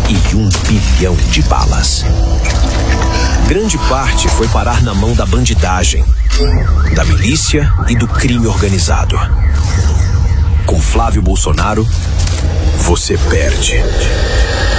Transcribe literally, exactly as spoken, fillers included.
e um bilhão de balas. Grande parte foi parar na mão da bandidagem, da milícia e do crime organizado. Com Flávio Bolsonaro, você perde.